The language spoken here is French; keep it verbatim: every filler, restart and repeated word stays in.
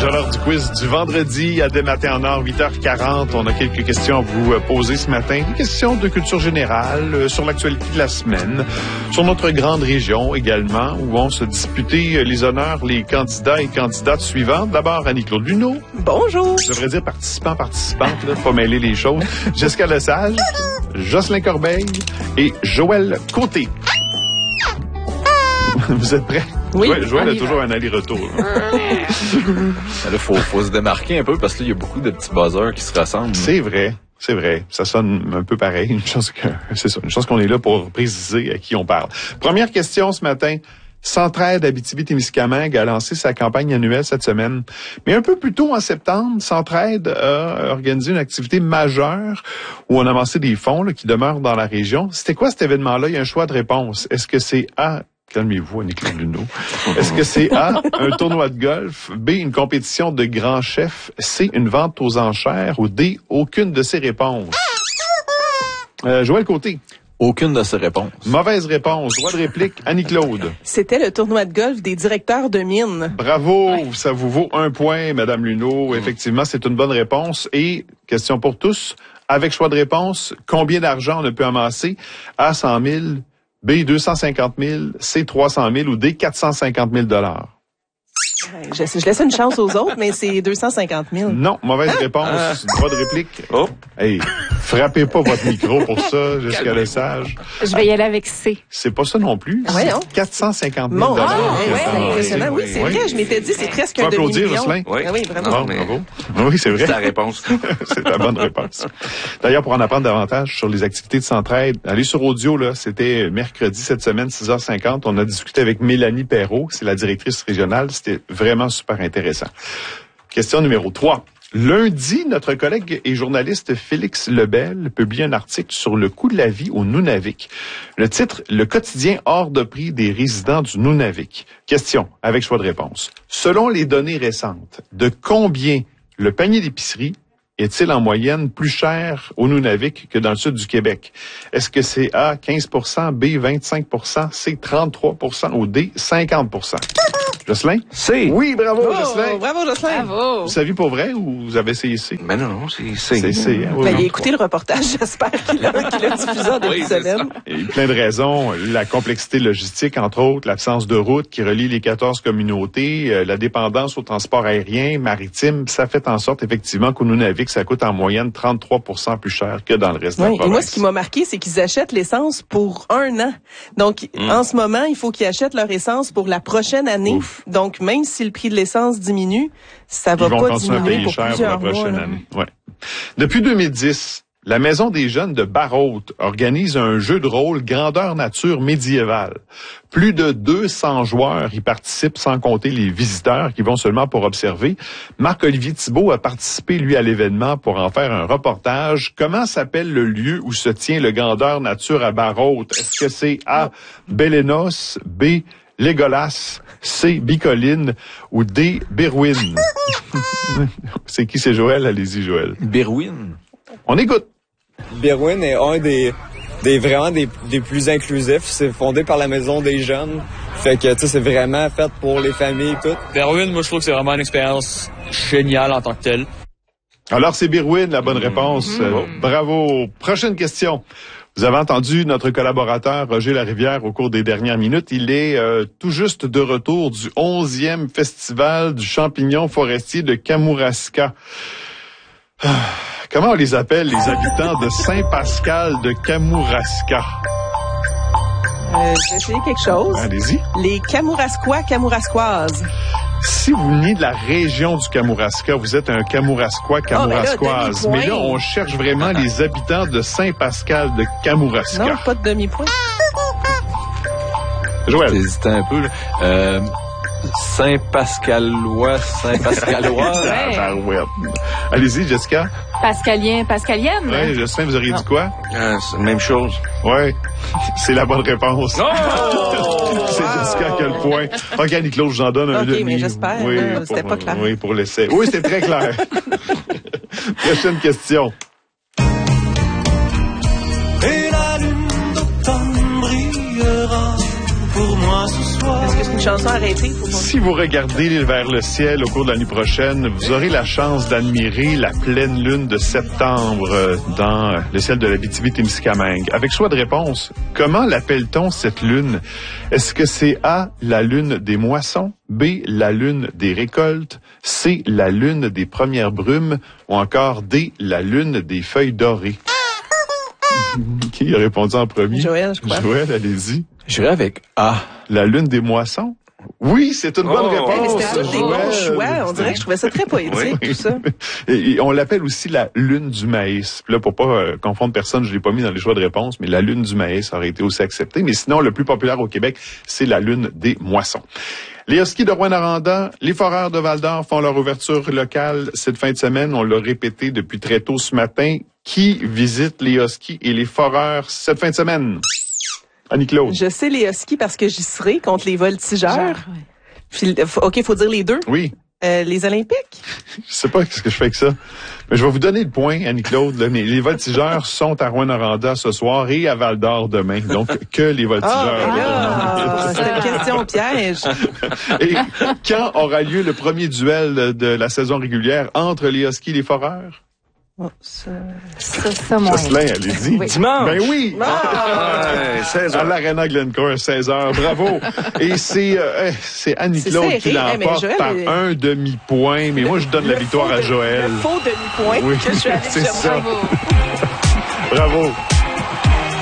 déjà l'heure du quiz du vendredi à Dès matin en or, huit heures quarante. On a quelques questions à vous poser ce matin. Des questions de culture générale, euh, sur l'actualité de la semaine, sur notre grande région également, où vont se disputer les honneurs les candidats et candidates suivants. D'abord, Annie-Claude Luneau. Bonjour. Je devrais dire participants, participantes, là, pas mêler les choses. Jessica Lesage, Jocelyn Corbeil et Joël Côté. Vous êtes prêts? Oui. Joël, Joël a toujours un aller-retour. Il faut, faut se démarquer un peu parce qu'il y a beaucoup de petits buzzers qui se ressemblent. C'est vrai. C'est vrai. Ça sonne un peu pareil. Une chance que, c'est ça. Une chance qu'on est là pour préciser à qui on parle. Première question ce matin. Centraide Abitibi-Témiscamingue a lancé sa campagne annuelle cette semaine. Mais un peu plus tôt en septembre, Centraide a organisé une activité majeure où on a amassé des fonds là, qui demeurent dans la région. C'était quoi cet événement-là? Il y a un choix de réponse. Est-ce que c'est A, calmez-vous, Annie-Claude Luneau. Est-ce que c'est A, un tournoi de golf, B, une compétition de grands chefs, C, une vente aux enchères ou D, aucune de ces réponses? Euh, Joël Côté. Aucune de ces réponses. Mauvaise réponse. Droit de réplique, Annie-Claude. C'était le tournoi de golf des directeurs de mines. Bravo, ouais. Ça vous vaut un point, Madame Luneau. Mmh. Effectivement, c'est une bonne réponse. Et, question pour tous, avec choix de réponse, combien d'argent on a pu amasser? A, cent mille, B, deux cent cinquante mille, C, trois cent mille ou D, quatre cent cinquante mille dollars. Je, je laisse une chance aux autres, mais c'est deux cent cinquante mille. Non, mauvaise ah! réponse. Ah. Droit de réplique. Oh. Hey, frappez pas votre micro pour ça, Jessica Lesage. Je vais y aller avec C. C'est pas ça non plus. Ouais, non. quatre cent cinquante mille dollars. Ah, ouais, c'est impressionnant. Oui, c'est oui. vrai. Je m'étais dit, c'est presque un demi-million. Applaudir, Jocelyn. Oui, ah, oui vraiment. Non, mais... Bravo. Oui, c'est vrai. C'est la réponse. C'est la bonne réponse. D'ailleurs, pour en apprendre davantage sur les activités de Centraide, allez sur Audio, là. C'était mercredi cette semaine, six heures cinquante. On a discuté avec Mélanie Perrault. C'est la directrice régionale. C'était vraiment super intéressant. Question numéro trois. Lundi, notre collègue et journaliste Félix Lebel publie un article sur le coût de la vie au Nunavik. Le titre, Le quotidien hors de prix des résidents du Nunavik. Question, avec choix de réponse. Selon les données récentes, de combien le panier d'épicerie est-il en moyenne plus cher au Nunavik que dans le sud du Québec? Est-ce que c'est A, quinze pour cent, B, vingt-cinq pour cent, C, trente-trois pour cent ou D, cinquante pour cent? Jocelyn? C. Oui, bravo, oh, Jocelyn. Bravo, Jocelyn. Bravo. Vous saviez pour vrai ou vous avez essayé C? Ben non, non, c'est C. C'est C. Hein? Oui, ben, il a écouté le reportage, j'espère qu'il a, qu'il a diffusé en début de semaine. Il y a plein de raisons. La complexité logistique, entre autres, l'absence de route qui relie les quatorze communautés, euh, la dépendance au transport aérien, maritime, ça fait en sorte, effectivement, qu'au Nunavik, ça coûte en moyenne trente-trois pour cent plus cher que dans le reste oui, de la province. Et moi, ce qui m'a marqué, c'est qu'ils achètent l'essence pour un an. Donc, mm. en ce moment, il faut qu'ils achètent leur essence pour la prochaine année. Ouf. Donc, même si le prix de l'essence diminue, ça va pas diminuer pour plusieurs mois. Pour la prochaine année. Ouais. Depuis deux mille dix, la Maison des jeunes de Barrault organise un jeu de rôle grandeur nature médiévale. Plus de deux cents joueurs y participent, sans compter les visiteurs qui vont seulement pour observer. Marc-Olivier Thibault a participé, lui, à l'événement pour en faire un reportage. Comment s'appelle le lieu où se tient le grandeur nature à Barrault? Est-ce que c'est A, Bélénos, B, Légolas, C, Bicoline ou D, Berwyn? C'est qui, c'est Joël? Allez-y, Joël. Berwyn. On écoute. Berwyn est un des, des vraiment des, des plus inclusifs. C'est fondé par la Maison des jeunes. Fait que, tu sais, c'est vraiment fait pour les familles et tout. Berwyn, moi, je trouve que c'est vraiment une expérience géniale en tant que telle. Alors, c'est Berwyn, la bonne réponse. Mmh. Euh, bravo. Prochaine question. Vous avez entendu notre collaborateur Roger Larivière au cours des dernières minutes. Il est euh, tout juste de retour du onzième festival du champignon forestier de Kamouraska. Ah, comment on les appelle, les habitants de Saint-Pascal de Kamouraska? Euh, je vais essayer quelque chose. Allez-y. Les Kamouraskois, Kamouraskoises. Si vous venez de la région du Kamouraska, vous êtes un Kamouraskois, Kamouraskoise. Oh, ben là, mais là, on cherche vraiment les habitants de Saint-Pascal de Kamouraska. Non, pas de demi-point. Joël. J'hésitais un peu, là. Euh, Saint-Pascalois, Saint-Pascalois. Ouais. Allez-y, Jessica. Pascalien, Pascalienne. Oui, Justin, vous auriez dit quoi? Ah, c'est la même chose. Oui, c'est la bonne réponse. Oh! C'est Jessica à quel point. OK, Annie-Claude, je vous en donne un OK, demi. mais j'espère. Oui, là, pour, c'était pas clair. Oui, pour l'essai. Oui, c'était très clair. Prochaine question. Et la lune d'automne brillera pour moi ce soir. Est-ce que c'est une chanson arrêtée? Faut si vous regardez vers le ciel au cours de l'année prochaine, vous aurez la chance d'admirer la pleine lune de septembre dans le ciel de l'Abitibi-Témiscamingue. Avec choix de réponse, comment l'appelle-t-on cette lune? Est-ce que c'est A, la lune des moissons, B, la lune des récoltes, C, la lune des premières brumes ou encore D, la lune des feuilles dorées? Qui a répondu en premier? Joël, je crois. Joël, allez-y. J'irai avec A. La lune des moissons? Oui, c'est une bonne oh, réponse. Hey, mais c'était tous des bons Joël. choix. On dirait que je trouvais ça très poétique, Oui. tout ça. Et, et on l'appelle aussi la lune du maïs. Puis là, pour pas euh, confondre personne, je l'ai pas mis dans les choix de réponse, mais la lune du maïs aurait été aussi acceptée. Mais sinon, le plus populaire au Québec, c'est la lune des moissons. Les Huskies de Rouyn-Noranda, les Foreurs de Val-d'Or font leur ouverture locale cette fin de semaine. On l'a répété depuis très tôt ce matin. Qui visite les Huskies et les Foreurs cette fin de semaine? Annie-Claude. Je sais les Huskies parce que j'y serai contre les Voltigeurs. Puis, OK, il faut dire les deux. Oui. Euh, les Olympiques? Je sais pas ce que je fais avec ça. Mais je vais vous donner le point, Annie-Claude. Là, mais les Voltigeurs sont à Rouyn-Noranda ce soir et à Val-d'Or demain. Donc, que les Voltigeurs. Ah, c'était une question piège. Et quand aura lieu le premier duel de la saison régulière entre les Huskies et les Foreurs? Oh, ça... Ça, ça, moi. Jocelyn, allez-y. Oui. Dimanche. Ben oui! Ouais, seize À heures. l'Arena Glencore, seize heures. Bravo! Et c'est euh, c'est Annie-Claude C'est qui serré, hein, mais l'emporte Joël par est- un demi-point. Mais moi, je donne la Le victoire faux à de- Joël. Le faux demi-point Oui, que je suis allée c'est chercher. ça. Bravo. Bravo!